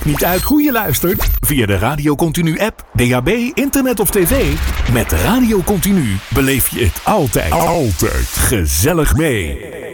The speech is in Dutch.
Maakt niet uit hoe je luistert. Via de Radio Continu app, DAB, internet of tv. Met Radio Continu beleef je het altijd gezellig mee.